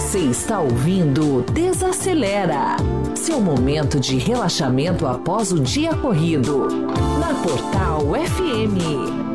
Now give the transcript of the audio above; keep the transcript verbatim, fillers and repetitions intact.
Você está ouvindo Desacelera, seu momento de relaxamento após o dia corrido, na Portal F M.